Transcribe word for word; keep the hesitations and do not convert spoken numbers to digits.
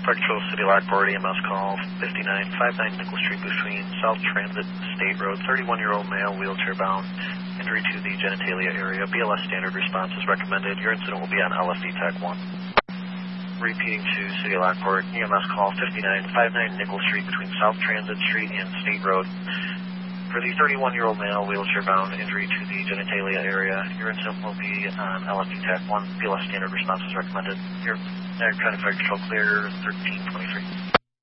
Fire Control City Lockport, E M S call fifty-nine fifty-nine Nichols Street between South Transit State Road, thirty-one-year-old male, wheelchair bound, injury to the genitalia area. B L S standard response is recommended. Your incident will be on L S D Tech one. Repeating to City Lockport, E M S call fifty-nine fifty-nine Nichols Street between South Transit Street and State Road. For the thirty-one-year-old male, wheelchair bound, injury to the genitalia area, your incident will be on L S D Tech one. B L S standard response is recommended. Your United County Fire Control clear thirteen twenty-three.